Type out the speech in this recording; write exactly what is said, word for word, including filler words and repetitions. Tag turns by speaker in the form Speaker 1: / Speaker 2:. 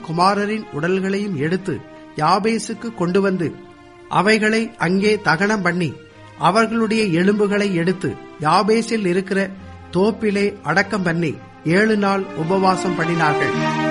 Speaker 1: குமாரரின் உடல்களையும் எடுத்து யாபேசுக்கு கொண்டு வந்து அவைகளை அங்கே தகனம் பண்ணி அவர்களுடைய எலும்புகளை எடுத்து யாபேசில் இருக்கிற தோப்பிலே அடக்கம் பண்ணி ஏழு நாள் உபவாசம் பண்ணினார்கள்.